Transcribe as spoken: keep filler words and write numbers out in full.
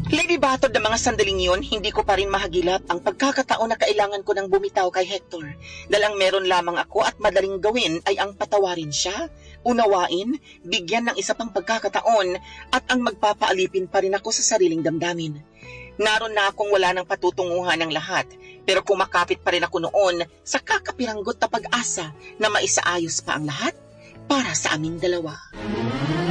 Lady Batod na mga sandaling yun, hindi ko pa rin mahagilap ang pagkakataon na kailangan ko nang bumitaw kay Hector. Dahil ang meron lamang ako at madaling gawin ay ang patawarin siya, unawain, bigyan ng isa pang pagkakataon at ang magpapaalipin pa rin ako sa sariling damdamin. Naroon na akong wala ng patutunguhan ng lahat, pero kumakapit pa rin ako noon sa kakapiranggot na pag-asa na maisaayos pa ang lahat para sa aming dalawa.